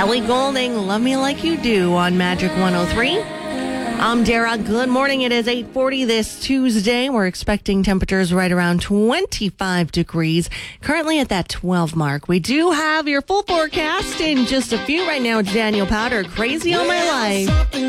Ellie Goulding, Love Me Like You Do on Magic 103. I'm Dara. Good morning. It is 8:40 this Tuesday. We're expecting temperatures right around 25 degrees. Currently at that 12 mark. We do have your full forecast in just a few. Right now, it's Daniel Powter, Crazy on My Life.